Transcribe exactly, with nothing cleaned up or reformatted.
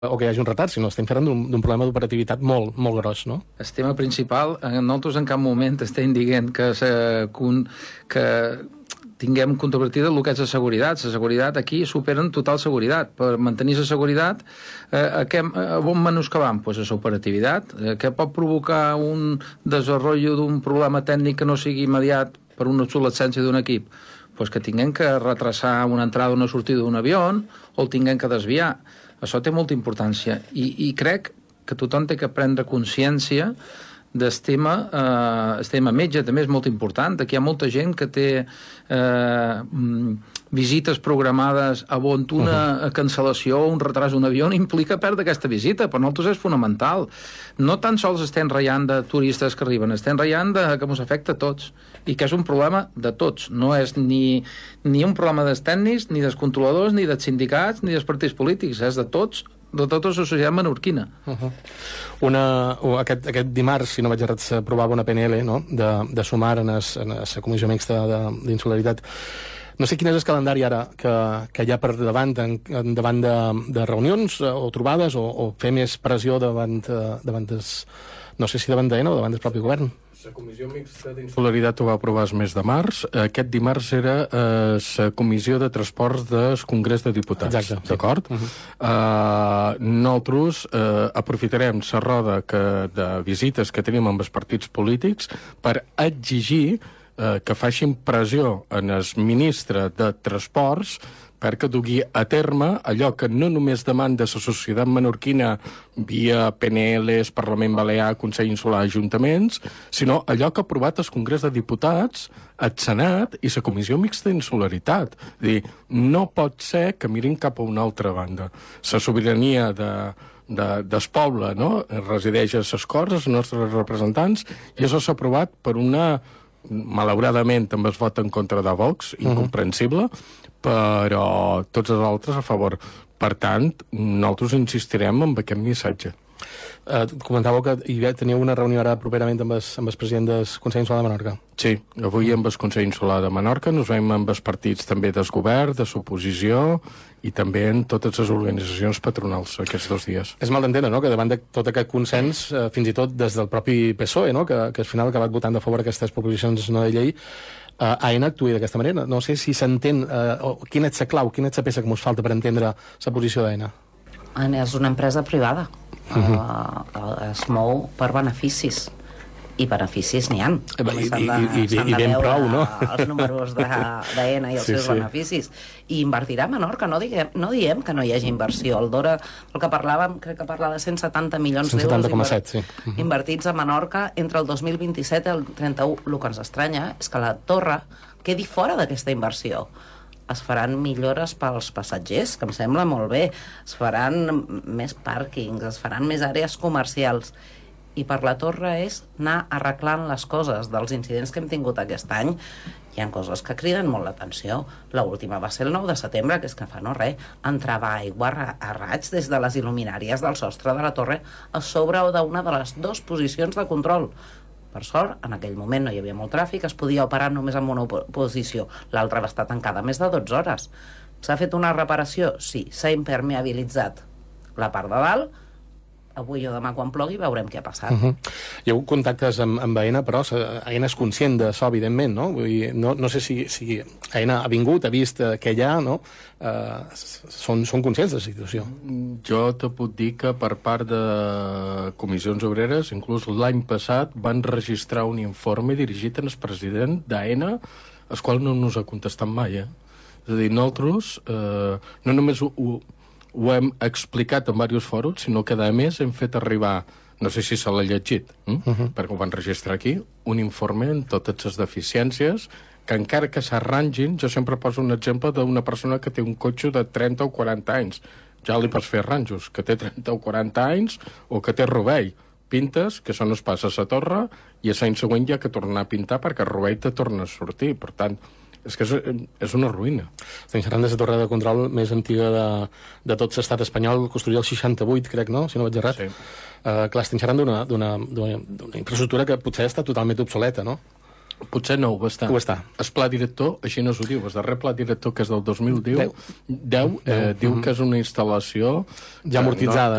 o que hi hagi un retard, sinó estem parlant d'un problema d'operativitat molt, molt gros, no? El tema principal, nosaltres en cap moment estem dient que, se, que tinguem controvertida el que és la seguretat. La seguretat aquí supera en total seguretat. Per mantenir la seguretat, eh, a, què, a on menoscabam? Pues a l'operativitat. Eh, què pot provocar un desenvolupament d'un problema tècnic que no sigui immediat per una obsolescència d'un equip? Pues que tinguem que retrasar una entrada o una sortida d'un avió o el tinguem que desviar. Això té molta importància. I, i crec que tothom té que prendre consciència del tema, eh, el tema metge també és molt important. Aquí hi ha molta gent que té eh, visites programades on una uh-huh. cancel·lació o un retras d'un avió implica perdre aquesta visita. Per nosaltres és fonamental. No tan sols estem ratllant de turistes que arriben, estem ratllant de que ens afecta a tots i que és un problema de tots. No és ni, ni un problema dels tècnics, ni dels controladors, ni dels sindicats, ni dels partits polítics. És de tots, de tota la societat menorquina. Uh-huh. Una, aquest, aquest dimarts, si no vaig errat, s'aprovava una P N L, no?, de, de sumar en la comissió mixta d'insolidaritat. No sé quin és el calendari ara que, que hi ha per davant, en, davant de, de reunions o trobades, o, o fer més pressió davant, davant des, no sé si davant d'Aena o davant del propi govern. La Comissió Mixta d'Insolidaritat ho va aprovar el mes de març. Aquest dimarts era eh, la Comissió de Transports del Congrés de Diputats. Exacte. D'acord? Sí. Uh-huh. uh, nosaltres uh, aprofitarem la roda que, de visites que tenim amb els partits polítics per exigir uh, que facin pressió en el ministre de Transports perquè dugui a terme allò que no només demanda la societat menorquina via P N Ls, Parlament Balear, Consell Insular, Ajuntaments, sinó allò que ha aprovat el Congrés de Diputats, el Senat i la Comissió Mixta d'Insolidaritat. És a dir, no pot ser que mirin cap a una altra banda. La sobirania de, de, del poble, no?, resideix a les Corts, els nostres representants, i això s'ha aprovat per una, malauradament, també es vota en contra de Vox, incomprensible, uh-huh. però tots els altres a favor. Per tant, nosaltres insistirem en aquest missatge. Uh, comentàveu que hi teníeu una reunió ara properament amb el, amb el president del Consell Insular de Menorca. Sí, avui amb el Consell Insular de Menorca nos veiem amb els partits també del govern, de l'oposició i també en totes les organitzacions patronals aquests dos dies. És mal d'entendre, no?, que davant de tot aquest consens, eh, fins i tot des del propi P S O E, no?, que, que al final ha acabat votant a favor d'aquestes proposicions no de llei, Uh, Aena actuï d'aquesta manera. No sé si s'entén uh, quina és la clau, quina és la peça que ens falta per entendre la posició d'Aena. Aena és una empresa privada. Uh-huh. uh, es mou per beneficis. I beneficis n'hi ha. I, i, i, i, i ben prou, no? Els números d'Aena i els sí, seus sí. beneficis. I invertirà a Menorca. No diguem, no diem que no hi hagi inversió. El Dora, el que parlàvem, crec que parla de cent setanta milions d'euros cent setanta coma set, sí. uh-huh. invertits a Menorca entre el dos mil vint-i-set i el trenta-u. El que ens estranya és que la torre quedi fora d'aquesta inversió. Es faran millores pels passatgers, que em sembla molt bé. Es faran més pàrquings, es faran més àrees comercials. I per la torre és anar arreglant les coses dels incidents que hem tingut aquest any. Hi ha coses que criden molt l'atenció. L'última va ser el nou de setembre, que és que fa no res, entrava aigua a raig des de les il·luminàries del sostre de la torre a sobre d'una de les dues posicions de control. Per sort, en aquell moment no hi havia molt tràfic, es podia operar només amb una posició. L'altra va estar tancada més de dotze hores. S'ha fet una reparació? Sí. S'ha impermeabilitzat la part de dalt. Avui o demà quan plogui veurem què ha passat. Uh-huh. Hi ha hagut contactes amb, amb Aena, però Aena és conscient d'això, evidentment, no? Vull dir, no? No sé si, si Aena ha vingut, ha vist què hi ha, no? Uh, són, són conscients de la situació. Jo te puc dir que per part de Comissions Obreres, inclús l'any passat, van registrar un informe dirigit al president d'Aena, el qual no ens ha contestat mai, eh? És a dir, nosaltres eh, no només ho, ho ho hem explicat en diversos fòrums, sinó que, a més, hem fet arribar, no sé si se l'ha llegit, hm? uh-huh. perquè ho van registrar aquí, un informe en totes les deficiències, que encara que s'arrangin, jo sempre poso un exemple d'una persona que té un cotxe de trenta o quaranta anys. Ja li pots fer arranjos, que té trenta o quaranta anys o que té rovell. Pintes, que això no es passa a la torre, i l'any següent hi ha que tornar a pintar perquè el rovell te torna a sortir. Per tant, és que és, és una ruïna. Estem xerrant de la torre de control més antiga de, de tot l'estat espanyol, construïda el seixanta-vuit, crec, no?, si no vaig errat. Sí. Uh, clar, estem xerrant d'una infraestructura que potser està totalment obsoleta, no? Potser no ho està. Ho està. El pla director, així no s'ho diu, el darrer pla director, que és del dos mil deu, Deu. deu, eh, diu que és una instal·lació Ja amortitzada.